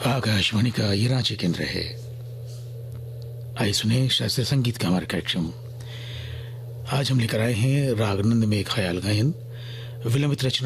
आकाशवाणी का ये रांची केंद्र है। आइए सुने शास्त्रीय संगीत का हमारा कार्यक्रम। आज हम लेकर आए हैं रागनंद में ख्याल गायन, विलंबित रचना